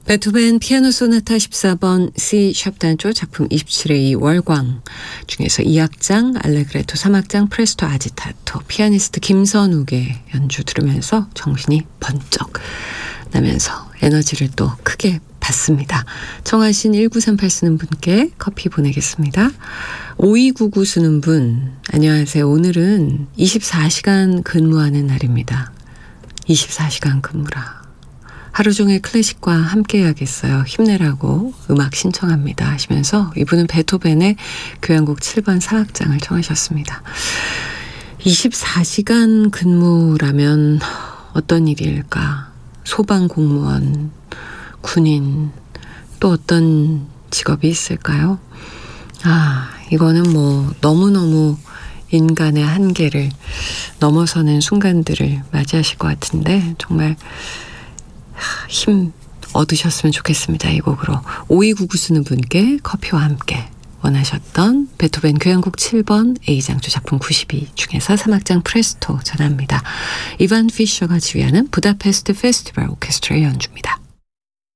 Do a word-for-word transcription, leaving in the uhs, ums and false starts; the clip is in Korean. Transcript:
베토벤 피아노 소나타 십사 번 C 샵 단조 작품 이십칠의 이 월광 중에서 이 악장 알레그레토 삼 악장 프레스토 아지타토 피아니스트 김선욱의 연주 들으면서 정신이 번쩍 나면서 에너지를 또 크게 받습니다. 청하신 일구삼팔 쓰는 분께 커피 보내겠습니다. 오이구구 쓰는 분 안녕하세요. 오늘은 이십사 시간 근무하는 날입니다. 이십사 시간 근무라. 하루 종일 클래식과 함께 해야겠어요. 힘내라고 음악 신청합니다 하시면서 이분은 베토벤의 교향곡 칠 번 사 악장을 청하셨습니다. 이십사 시간 근무라면 어떤 일일까? 소방공무원, 군인, 또 어떤 직업이 있을까요? 아, 이거는 뭐 너무너무 인간의 한계를 넘어서는 순간들을 맞이하실 것 같은데 정말 힘 얻으셨으면 좋겠습니다. 이 곡으로 오이구구 쓰는 분께 커피와 함께 원하셨던 베토벤 교향곡 칠 번 A장조 작품 구십이 중에서 삼 악장 프레스토 전합니다. 이반 피셔가 지휘하는 부다페스트 페스티벌 오케스트라의 연주입니다.